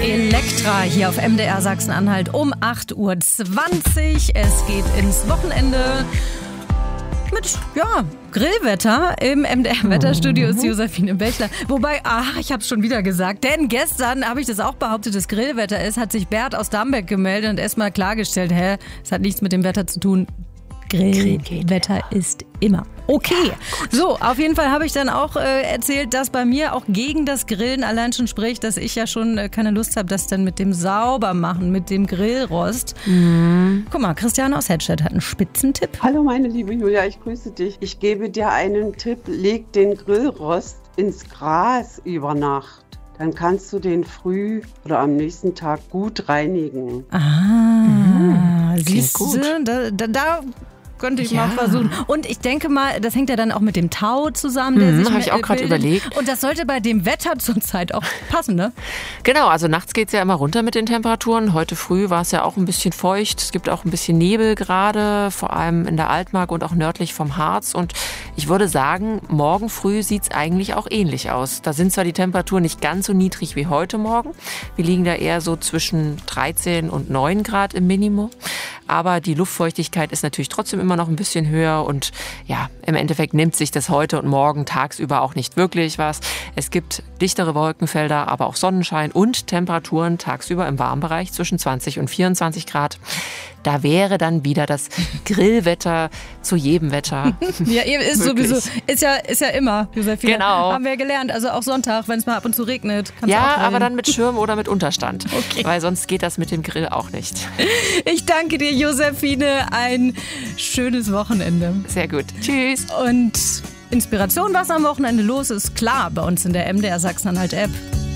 Elektra hier auf MDR Sachsen-Anhalt um 8.20 Uhr. Es geht ins Wochenende mit, Grillwetter. Im MDR-Wetterstudio ist Josephine Bechler. Wobei, ich habe es schon wieder gesagt, denn gestern habe ich das auch behauptet, dass Grillwetter ist, hat sich Bert aus Damberg gemeldet und erstmal klargestellt, es hat nichts mit dem Wetter zu tun. Grillwetter ist immer. Okay, so, auf jeden Fall habe ich dann auch erzählt, dass bei mir auch gegen das Grillen allein schon spricht, dass ich ja schon keine Lust habe, das dann mit dem Saubermachen, mit dem Grillrost. Guck mal, Christiane aus Hedstedt hat einen Spitzentipp. Hallo meine liebe Julia, ich grüße dich. Ich gebe dir einen Tipp, leg den Grillrost ins Gras über Nacht. Dann kannst du den früh oder am nächsten Tag gut reinigen. Siehst du, da könnte ich mal versuchen. Und ich denke mal, das hängt ja dann auch mit dem Tau zusammen, der sich habe ich auch gerade überlegt. Und das sollte bei dem Wetter zurzeit auch passen, ne? Genau, also nachts geht es ja immer runter mit den Temperaturen. Heute früh war es ja auch ein bisschen feucht. Es gibt auch ein bisschen Nebel gerade, vor allem in der Altmark und auch nördlich vom Harz. Und ich würde sagen, morgen früh sieht es eigentlich auch ähnlich aus. Da sind zwar die Temperaturen nicht ganz so niedrig wie heute Morgen. Wir liegen da eher so zwischen 13 und 9 Grad im Minimum. Aber die Luftfeuchtigkeit ist natürlich trotzdem immer noch ein bisschen höher und ja, im Endeffekt nimmt sich das heute und morgen tagsüber auch nicht wirklich was. Es gibt dichtere Wolkenfelder, aber auch Sonnenschein und Temperaturen tagsüber im Warmbereich zwischen 20 und 24 Grad. Da wäre dann wieder das Grillwetter zu jedem Wetter. Ja, ist sowieso, ist ja immer, Josephine. Genau. Haben wir gelernt. Also auch Sonntag, wenn es mal ab und zu regnet. Ja, aber dann mit Schirm oder mit Unterstand. Okay. Weil sonst geht das mit dem Grill auch nicht. Ich danke dir, Josephine. Ein schönes Wochenende. Sehr gut. Tschüss. Und Inspiration, was am Wochenende los ist, klar, bei uns in der MDR Sachsen-Anhalt-App.